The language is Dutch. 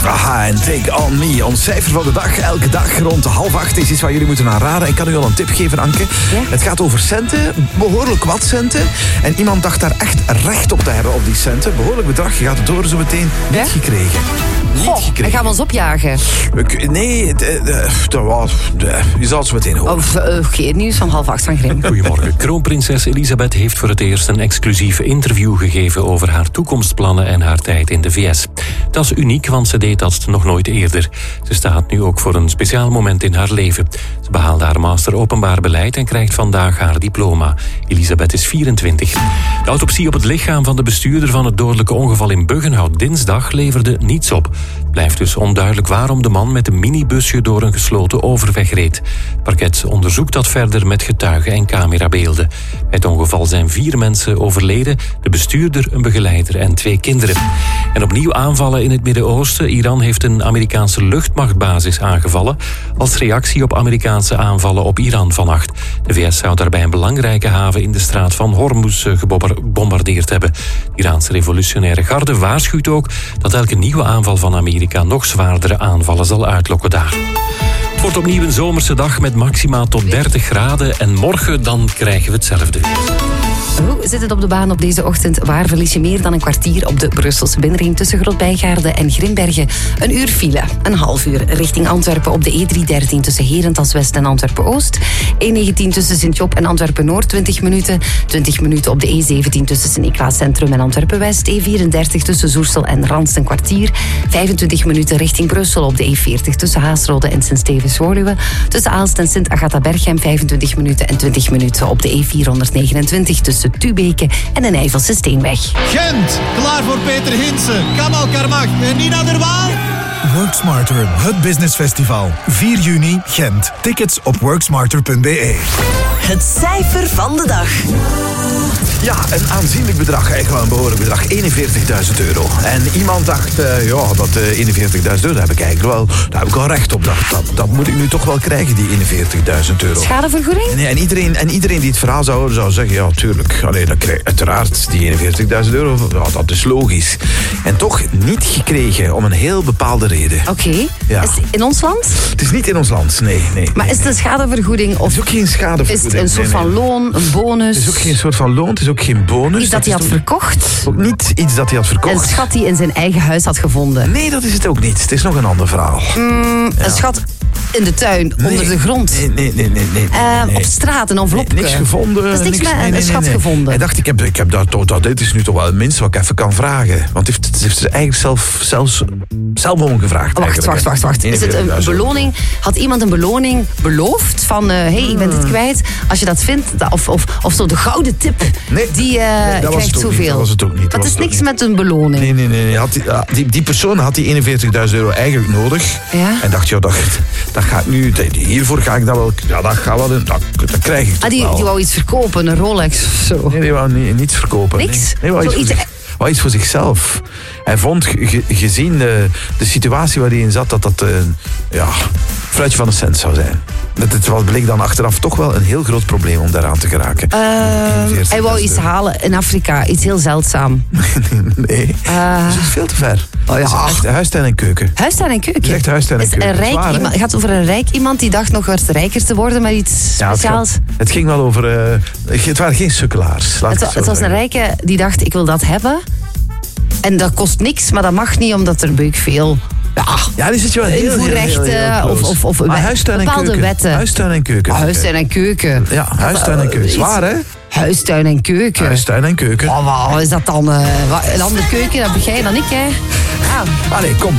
Aha, en Take On Me. Ons cijfer van de dag, elke dag rond 7:30 is iets waar jullie moeten aanraden. Ik kan u al een tip geven, Anke. Ja? Het gaat over centen, behoorlijk wat centen. En iemand dacht daar echt recht op te hebben op die centen. Behoorlijk bedrag, je gaat het horen zo meteen. Niet gekregen. En gaan we ons opjagen? Nee, je zal het zo meteen horen. Geen nieuws van 7:30 van Grim. Goedemorgen. Kroonprinses Elisabeth heeft voor het eerst een exclusief interview gegeven over haar toekomstplannen en haar tijd in de VS. Dat is uniek, want ze deed dat nog nooit eerder. Ze staat nu ook voor een speciaal moment in haar leven. Ze behaalde haar master openbaar beleid en krijgt vandaag haar diploma. Elisabeth is 24. De autopsie op het lichaam van de bestuurder van het dodelijke ongeval in Buggenhout dinsdag leverde niets op. Het blijft dus onduidelijk waarom de man met een minibusje door een gesloten overweg reed. Het parket onderzoekt dat verder met getuigen en camerabeelden. Bij het ongeval zijn 4 mensen overleden, de bestuurder, een begeleider en 2 kinderen. En opnieuw aanvallen in het Midden-Oosten. Iran heeft een Amerikaanse luchtmachtbasis aangevallen als reactie op Amerikaanse aanvallen op Iran vannacht. De VS zou daarbij een belangrijke haven in de straat van Hormuz gebombardeerd hebben. De Iraanse revolutionaire garde waarschuwt ook dat elke nieuwe aanval van Amerika nog zwaardere aanvallen zal uitlokken daar. Het wordt opnieuw een zomerse dag met maximaal tot 30 graden en morgen dan krijgen we hetzelfde weer. Hoe zit het op de baan op deze ochtend? Waar verlies je meer dan een kwartier op de Brusselse binnenring tussen Grootbijgaarden en Grimbergen? Een uur file, een half uur richting Antwerpen op de E313 tussen Herentals West en Antwerpen-Oost. E19 tussen Sint-Job en Antwerpen-Noord 20 minuten. 20 minuten op de E17 tussen Sint-Niklaas Centrum en Antwerpen-West. E34 tussen Zoersel en Randst een kwartier. 25 minuten richting Brussel op de E40 tussen Haasrode en Sint-Stevens-Woluwe. Tussen Aalst en Sint-Agatha-Berghem 25 minuten en 20 minuten op de E429 tussen Tubeke en de Nijvelse Steenweg. Gent, klaar voor Peter Hinsen, Kamal Karmach en Nina der Waal. Work Smarter, het business festival. 4 juni, Gent. Tickets op worksmarter.be. Het cijfer van de dag. Ja, een aanzienlijk bedrag, eigenlijk wel een behoorlijk bedrag. €41.000. En iemand dacht, dat €41.000 heb ik eigenlijk wel, daar heb ik al recht op. Dat moet ik nu toch wel krijgen, die €41.000. Schadevergoeding? Nee, en iedereen die het verhaal zou horen, zou zeggen, ja, tuurlijk. Allee, dan krijg, uiteraard, die €41.000, ja, dat is logisch. En toch niet gekregen, om een heel bepaalde reden. Oké. Ja. Is het in ons land? Het is niet in ons land, nee. Maar is het een schadevergoeding? Of het is ook geen schadevergoeding. is het een soort van loon, een bonus? Het is ook geen soort van loon, het is ook geen bonus. Iets dat hij had verkocht? Ook niet iets dat hij had verkocht. Een schat die in zijn eigen huis had gevonden? Nee, dat is het ook niet. Het is nog een ander verhaal. Een schat in de tuin, onder de grond? Nee. Op straat, een envelop? Niks gevonden. Er is niks met een schat gevonden? Hij dacht, ik heb dit is nu toch wel het minste wat ik even kan vragen. Want het heeft ze eigenlijk zelf om gevraagd. Wacht. Is het een beloning? Had iemand een beloning beloofd? Van, ik ben dit kwijt. Als je dat vindt, of zo de gouden tip, die krijgt zoveel. Dat was het ook niet. Maar het is niks met een beloning. Nee. Die persoon had die €41.000 eigenlijk nodig. Ja? En dacht, dat ga ik nu, hiervoor ga ik dat wel, dat krijg ik toch wel. Die wou iets verkopen, een Rolex of zo. Nee, die wou niets verkopen. Niks? Nee, wou iets voor zichzelf. Hij vond, gezien de situatie waar hij in zat, dat fluitje van de cent zou zijn. Het bleek dan achteraf toch wel een heel groot probleem om daaraan te geraken. Hij wou iets halen in Afrika, iets heel zeldzaam. Nee, dat is veel te ver. Oh ja. Het is echt huistuin en keuken. Huistuin en keuken? Het is echt huistuin en keuken. Het gaat over een rijk iemand die dacht nog wat rijker te worden met iets speciaals. Het ging wel over... het waren geen sukkelaars. Het was een rijke die dacht, ik wil dat hebben. En dat kost niks, maar dat mag niet, omdat er beuk veel... Ja, die zit je wel heel invoerrechten of bepaalde wetten. Huistuin en keuken. Huistuin en keuken. Ja, huistuin en keuken. Zwaar, hè? Huistuin en keuken. Huistuin en keuken. Wat is dat dan? Een andere keuken, dat begrijp je dan ik, hè? Allee, kom.